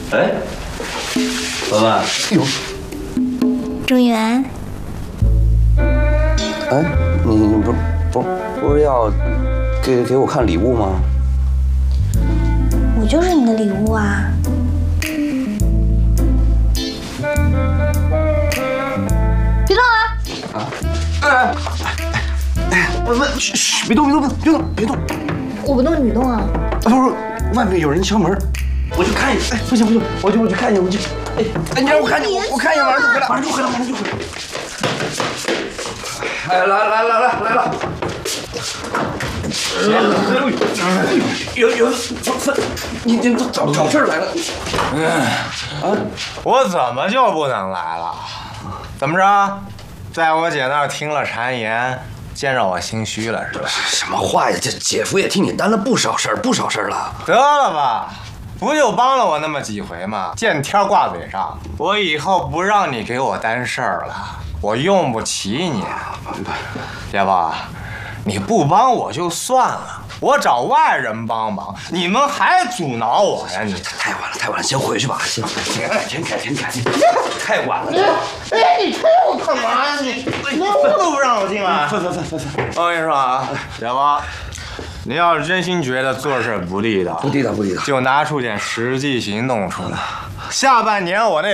哎，老板， 哟， 中原， 哎，你不是要给我看礼物吗？ 我就是你的礼物啊！别动啊！ 嘘，别动！ 我不动，你动啊！ 不是，外面有人敲门，我去看一下。哎，不行，我去看一下，我去。哎，你让我看见，我看一眼，马上就回来。哎，来了。有，你找事儿来了。 我怎么就不能来了？怎么着，在我姐那儿听了谗言，见着我心虚了是吧？ 什么话呀？这姐夫也替你担了不少事儿了。 得了吧，不就帮了我那么几回吗？见天挂嘴上，我以后不让你给我担事儿了，我用不起你。姐夫，你不帮我就算了，我找外人帮忙，你们还阻挠我呀？你太晚了，先回去吧。先改天。太晚了。 哎，你推我干嘛呀？你门都不让我进来。 分。 我跟你说啊，姐夫，你要是真心觉得做事不地道， 不地道， 就拿出点实际行动出来。下半年我那